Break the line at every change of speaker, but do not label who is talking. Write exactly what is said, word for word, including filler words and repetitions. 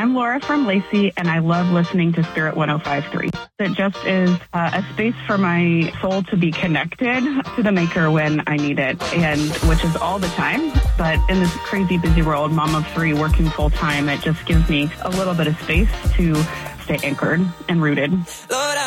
I'm Laura from Lacey, and I love listening to Spirit one oh five point three. It just is uh, a space for my soul to be connected to the Maker when I need it, and which is all the time. But in this crazy busy world, mom of three, working full time, it just gives me a little bit of space to stay anchored and rooted.
Lord,